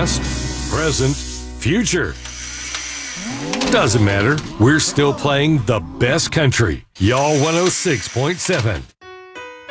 past, present, future. Doesn't matter. We're still playing the best country. Y'all 106.7.